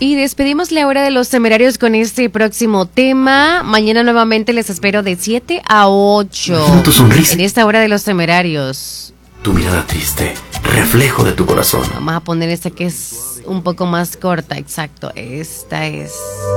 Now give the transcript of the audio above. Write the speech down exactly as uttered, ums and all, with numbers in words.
Y despedimos la hora de los temerarios con este próximo tema. Mañana nuevamente les espero de siete a ocho. Tu sonrisa. En esta hora de los temerarios. Tu mirada triste, reflejo de tu corazón. Vamos a poner esta que es un poco más corta, exacto. Esta es...